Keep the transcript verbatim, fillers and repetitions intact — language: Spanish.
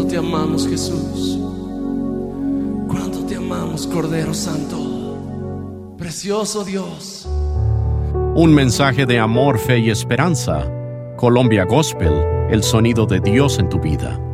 te amamos, Jesús. Cuánto te amamos, Cordero Santo. Precioso Dios. Un mensaje de amor, fe y esperanza. Colombia Gospel, el sonido de Dios en tu vida.